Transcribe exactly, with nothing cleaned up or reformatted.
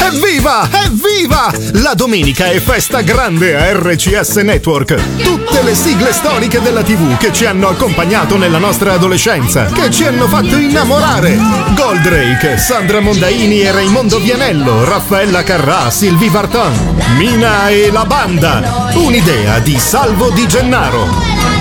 Evviva! Evviva! La domenica è festa grande a R C S Network. Tutte le sigle storiche della tivù che ci hanno accompagnato nella nostra adolescenza, che ci hanno fatto innamorare. Goldrake, Sandra Mondaini e Raimondo Vianello, Raffaella Carrà, Sylvie Vartan, Mina e la banda. Un'idea di Salvo Di Gennaro.